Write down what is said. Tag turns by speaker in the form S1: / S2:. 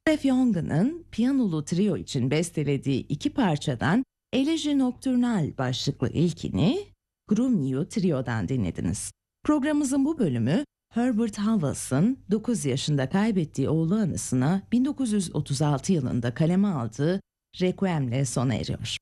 S1: Jeff Young'ın piyanolu trio için bestelediği iki parçadan Eleji Nocturnal başlıklı ilkini Grumio Trio'dan dinlediniz. Programımızın bu bölümü Herbert Howells'ın 9 yaşında kaybettiği oğlu anısına 1936 yılında kaleme aldığı Requiem'le sona eriyor.